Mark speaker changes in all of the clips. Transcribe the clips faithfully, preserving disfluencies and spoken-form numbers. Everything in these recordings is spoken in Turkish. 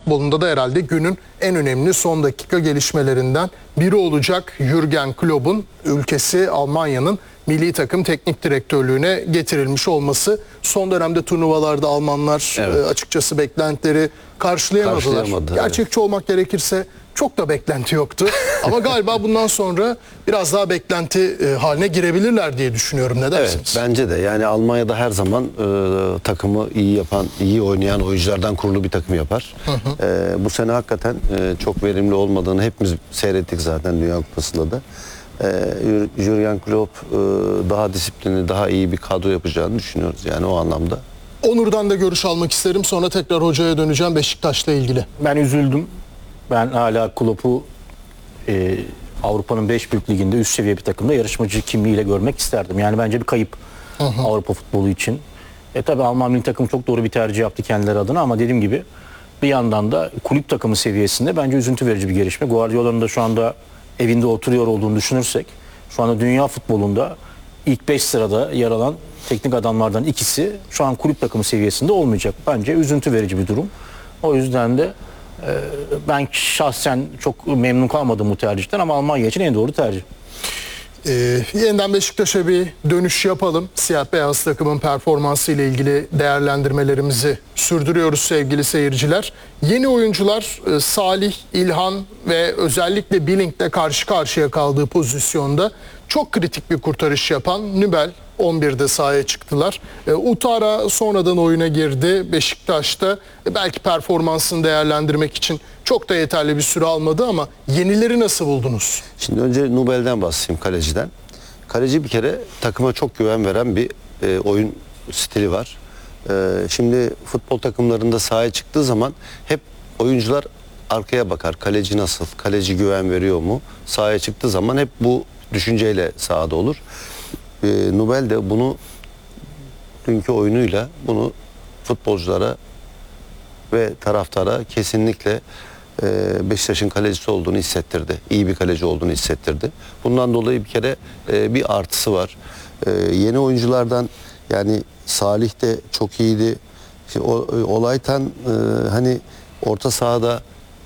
Speaker 1: futbolunda da herhalde günün en önemli son dakika gelişmelerinden biri olacak. Jürgen Klopp'un ülkesi Almanya'nın milli takım teknik direktörlüğüne getirilmiş olması. Son dönemde turnuvalarda Almanlar
Speaker 2: Evet.
Speaker 1: e, açıkçası beklentileri karşılayamadılar.
Speaker 2: Karşılayamadı,
Speaker 1: Gerçekçi olmak gerekirse çok da beklenti yoktu. Ama galiba bundan sonra biraz daha beklenti e, haline girebilirler diye düşünüyorum. Ne dersiniz?
Speaker 2: Evet, bence de. Yani Almanya'da her zaman e, takımı iyi yapan, iyi oynayan oyunculardan kurulu bir takım yapar. Hı hı. E, bu sene hakikaten e, çok verimli olmadığını hepimiz seyrettik zaten Dünya Kupası'nda da. E, Jürgen Klopp e, daha disiplinli, daha iyi bir kadro yapacağını düşünüyoruz yani o anlamda.
Speaker 1: Onur'dan da görüş almak isterim. Sonra tekrar hocaya döneceğim Beşiktaş'la ilgili.
Speaker 3: Ben üzüldüm. Ben hala Klopp'u e, Avrupa'nın beş büyük liginde üst seviye bir takımda yarışmacı kimliğiyle görmek isterdim. Yani bence bir kayıp hı hı. Avrupa futbolu için. E tabi Alman milli takımı çok doğru bir tercih yaptı kendileri adına ama dediğim gibi bir yandan da kulüp takımı seviyesinde bence üzüntü verici bir gelişme. Guardiola'nın da şu anda evinde oturuyor olduğunu düşünürsek şu anda dünya futbolunda ilk beş sırada yer alan teknik adamlardan ikisi şu an kulüp takımı seviyesinde olmayacak. Bence üzüntü verici bir durum. O yüzden de e, ben şahsen çok memnun kalmadım bu tercihten ama Almanya için en doğru tercih.
Speaker 1: Ee, yeniden Beşiktaş'a bir dönüş yapalım. Siyah beyaz takımın performansı ile ilgili değerlendirmelerimizi sürdürüyoruz sevgili seyirciler. Yeni oyuncular e, Salih, İlhan ve özellikle Billing'le karşı karşıya kaldığı pozisyonda çok kritik bir kurtarış yapan Nübel on birde sahaya çıktılar. E, Utara sonradan oyuna girdi Beşiktaş'ta. E, belki performansını değerlendirmek için çok da yeterli bir süre almadı ama yenileri nasıl buldunuz?
Speaker 2: Şimdi önce Nubel'den bahsedeyim, kaleciden. Kaleci bir kere takıma çok güven veren bir e, oyun stili var. E, şimdi futbol takımlarında sahaya çıktığı zaman hep oyuncular arkaya bakar. Kaleci nasıl? Kaleci güven veriyor mu? Sahaya çıktığı zaman hep bu düşünceyle sahada olur. E, Nubel de bunu dünkü oyunuyla bunu futbolculara ve taraftara kesinlikle Beşiktaş'ın kalecisi olduğunu hissettirdi. İyi bir kaleci olduğunu hissettirdi. Bundan dolayı bir kere bir artısı var. Yeni oyunculardan yani Salih de çok iyiydi. İşte Olaytan hani orta sahada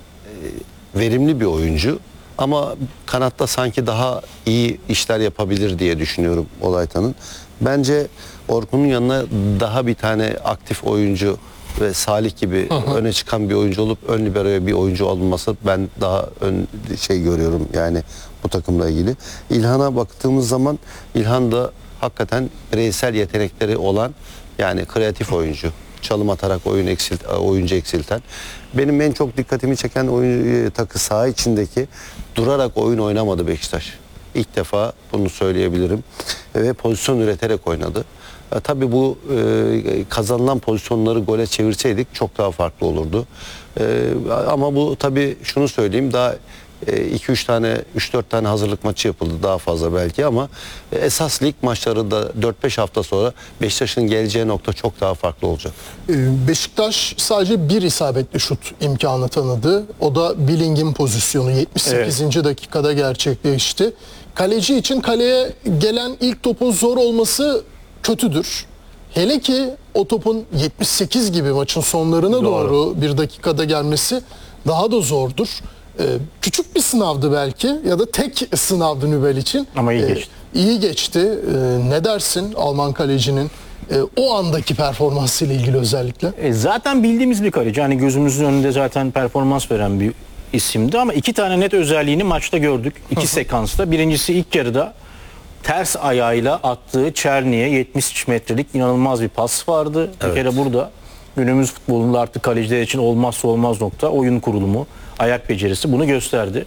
Speaker 2: verimli bir oyuncu ama kanatta sanki daha iyi işler yapabilir diye düşünüyorum Olaytan'ın. Bence Orkun'un yanına daha bir tane aktif oyuncu ve Salih gibi hı hı. öne çıkan bir oyuncu olup ön liberoya bir oyuncu olması ben daha ön şey görüyorum yani bu takımla ilgili. İlhan'a baktığımız zaman İlhan da hakikaten bireysel yetenekleri olan yani kreatif oyuncu. Çalım atarak oyun eksilt, oyuncu eksilten. Benim en çok dikkatimi çeken oyun takı saha içindeki durarak oyun oynamadı Beşiktaş. İlk defa bunu söyleyebilirim. Ve pozisyon üreterek oynadı. E, tabii bu e, kazanılan pozisyonları gole çevirseydik çok daha farklı olurdu. E, ama bu tabii şunu söyleyeyim daha iki üç tane üç dört tane hazırlık maçı yapıldı daha fazla belki ama e, esas lig maçları da dört beş hafta sonra Beşiktaş'ın geleceği nokta çok daha farklı olacak.
Speaker 1: Beşiktaş sadece bir isabetli şut imkanı tanıdı. O da Billing'in pozisyonu yetmiş sekizinci Evet. dakikada gerçekleşti. Kaleci için kaleye gelen ilk topun zor olması kötüdür. Hele ki o topun yetmiş sekiz gibi maçın sonlarına doğru, doğru bir dakikada gelmesi daha da zordur. Ee, küçük bir sınavdı belki ya da tek sınavdı Nübel için.
Speaker 3: Ama iyi geçti.
Speaker 1: Ee, iyi geçti. Ee, ne dersin Alman kalecinin e, o andaki performansıyla ilgili özellikle?
Speaker 3: E, zaten bildiğimiz bir kaleci. Hani gözümüzün önünde zaten performans veren bir isimdi ama iki tane net özelliğini maçta gördük. İki sekansta. Birincisi ilk yarıda ters ayağıyla attığı Çerni'ye yetmiş metrelik inanılmaz bir pas vardı. Evet. Bir kere burada günümüz futbolunda artık kaleciler için olmazsa olmaz nokta oyun kurulumu, ayak becerisi bunu gösterdi.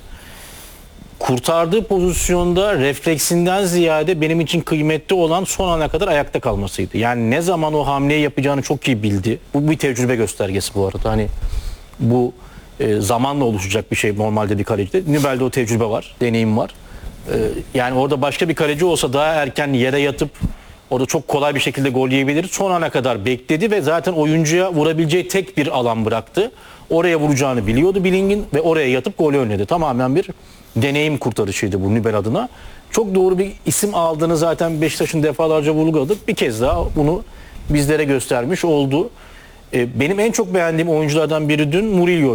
Speaker 3: Kurtardığı pozisyonda refleksinden ziyade benim için kıymetli olan son ana kadar ayakta kalmasıydı. Yani ne zaman o hamleyi yapacağını çok iyi bildi. Bu bir tecrübe göstergesi bu arada. Hani bu e, zamanla oluşacak bir şey normalde bir kalecide. Nübel'de o tecrübe var, deneyim var. E, yani orada başka bir kaleci olsa daha erken yere yatıp orada çok kolay bir şekilde gol yiyebilir. Son ana kadar bekledi ve zaten oyuncuya vurabileceği tek bir alan bıraktı. Oraya vuracağını biliyordu Billing'in ve oraya yatıp golü önledi. Tamamen bir deneyim kurtarışıydı bu Nübel adına. Çok doğru bir isim aldığını zaten Beşiktaş'ın defalarca vurguladık. Bir kez daha bunu bizlere göstermiş oldu. Benim en çok beğendiğim oyunculardan biri dün Murillo.